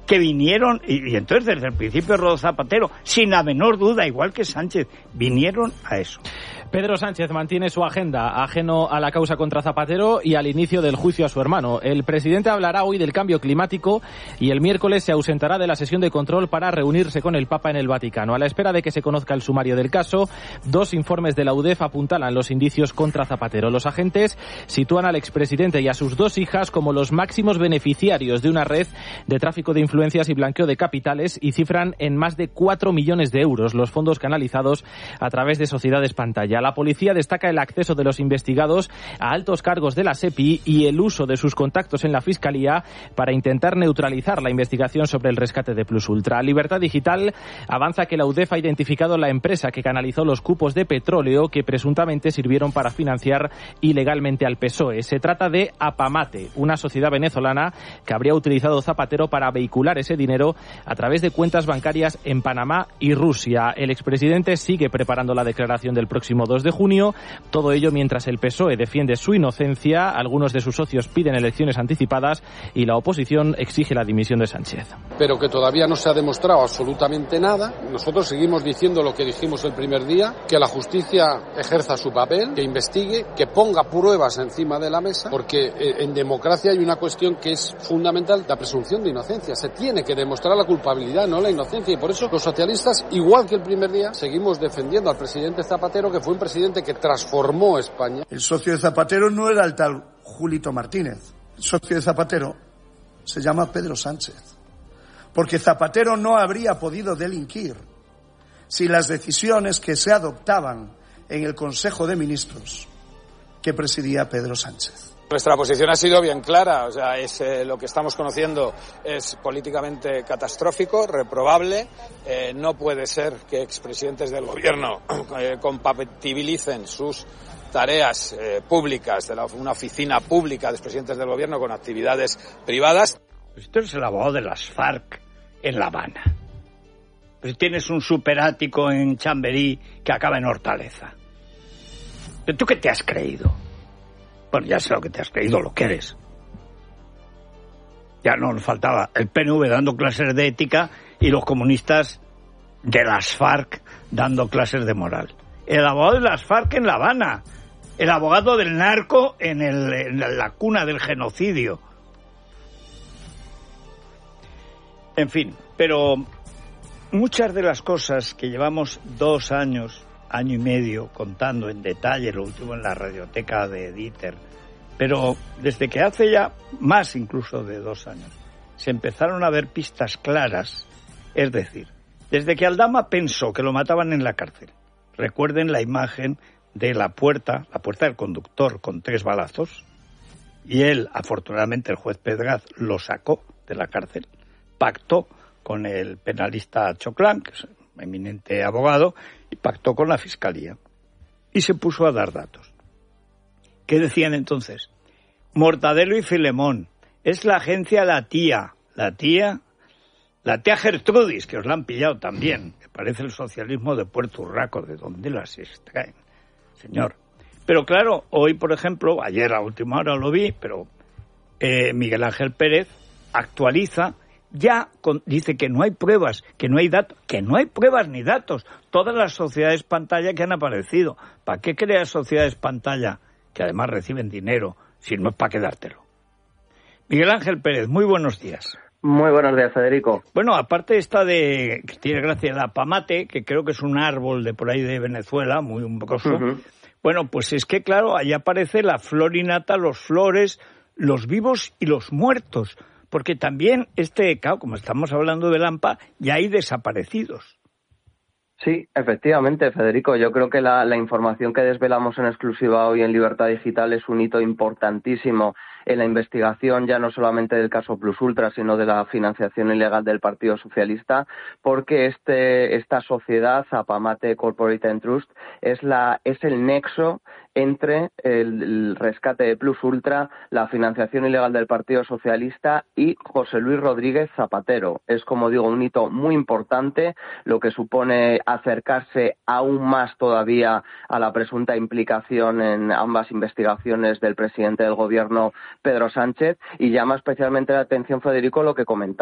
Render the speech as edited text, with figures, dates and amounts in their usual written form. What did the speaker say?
que vinieron, y entonces desde el principio Rodríguez Zapatero, sin la menor duda, igual que Sánchez, vinieron a eso. Pedro Sánchez mantiene su agenda ajeno a la causa contra Zapatero y al inicio del juicio a su hermano. El presidente hablará hoy del cambio climático y el miércoles se ausentará de la sesión de control para reunirse con el Papa en el Vaticano. A la espera de que se conozca el sumario del caso, 2 informes de la UDEF apuntalan los indicios contra Zapatero. Los agentes sitúan al expresidente y a sus 2 hijas como los máximos beneficiarios de una red de tráfico de influencias y blanqueo de capitales y cifran en más de 4 millones de euros los fondos canalizados a través de sociedades pantalla. La policía destaca el acceso de los investigados a altos cargos de la SEPI y el uso de sus contactos en la Fiscalía para intentar neutralizar la investigación sobre el rescate de Plus Ultra. Libertad Digital avanza que la UDEF ha identificado la empresa que canalizó los cupos de petróleo que presuntamente sirvieron para financiar ilegalmente al PSOE. Se trata de Apamate, una sociedad venezolana que habría utilizado Zapatero para vehicular ese dinero a través de cuentas bancarias en Panamá y Rusia. El expresidente sigue preparando la declaración del próximo 2 de junio, todo ello mientras el PSOE defiende su inocencia, algunos de sus socios piden elecciones anticipadas y la oposición exige la dimisión de Sánchez. Pero que todavía no se ha demostrado absolutamente nada. Nosotros seguimos diciendo lo que dijimos el primer día, que la justicia ejerza su papel, que investigue, que ponga pruebas encima de la mesa, porque en democracia hay una cuestión que es fundamental, la presunción de inocencia. Se tiene que demostrar la culpabilidad, no la inocencia, y por eso los socialistas, igual que el primer día, seguimos defendiendo al presidente Zapatero, que fue un presidente que transformó España. El socio de Zapatero no era el tal Julito Martínez. El socio de Zapatero se llama Pedro Sánchez. Porque Zapatero no habría podido delinquir si las decisiones que se adoptaban en el Consejo de Ministros que presidía Pedro Sánchez. Nuestra posición ha sido bien clara, o sea, lo que estamos conociendo es políticamente catastrófico, reprobable. No puede ser que expresidentes del gobierno compatibilicen sus tareas públicas de una oficina pública de expresidentes del gobierno con actividades privadas. Esto es el abogado de las FARC en La Habana. Pues tienes un superático en Chamberí que acaba en Hortaleza. ¿Pero tú qué te has creído? Bueno, ya sé lo que te has creído, lo que eres. Ya no nos faltaba el PNV dando clases de ética y los comunistas de las FARC dando clases de moral. El abogado de las FARC en La Habana. El abogado del narco en la cuna del genocidio. En fin, pero muchas de las cosas que llevamos 2 años, año y medio, contando en detalle, lo último en la radioteca de Dieter, pero desde que hace ya más incluso de 2 años, se empezaron a ver pistas claras, es decir, desde que Aldama pensó que lo mataban en la cárcel. Recuerden la imagen de la puerta del conductor con 3 balazos, y él, afortunadamente el juez Pedraz, lo sacó de la cárcel, pactó con el penalista Choclán, que es un eminente abogado, y pactó con la Fiscalía. Y se puso a dar datos. ¿Qué decían entonces? Mortadelo y Filemón. Es la agencia La Tía Gertrudis, que os la han pillado también, que parece el socialismo de Puerto Urraco, de donde las extraen, señor. Pero claro, hoy, por ejemplo, ayer a última hora lo vi, pero Miguel Ángel Pérez actualiza. Dice que no hay pruebas, que no hay datos, que no hay pruebas ni datos. Todas las sociedades pantalla que han aparecido. ¿Para qué creas sociedades pantalla que además reciben dinero si no es para quedártelo? Miguel Ángel Pérez, muy buenos días. Muy buenos días, Federico. Bueno, aparte esta que tiene gracia, la Apamate, que creo que es un árbol de por ahí de Venezuela, muy umbroso. Uh-huh. Bueno, pues es que claro, ahí aparece la flor innata, los flores, los vivos y los muertos. Porque también claro, como estamos hablando del AMPA, ya hay desaparecidos. Sí, efectivamente, Federico. Yo creo que la información que desvelamos en exclusiva hoy en Libertad Digital es un hito importantísimo en la investigación, ya no solamente del caso Plus Ultra, sino de la financiación ilegal del Partido Socialista, porque esta sociedad, Apamate Corporate and Trust, es el nexo entre el rescate de Plus Ultra, la financiación ilegal del Partido Socialista y José Luis Rodríguez Zapatero. Es, como digo, un hito muy importante, lo que supone acercarse aún más todavía a la presunta implicación en ambas investigaciones del presidente del Gobierno, Pedro Sánchez, y llama especialmente la atención, Federico, lo que comentaba.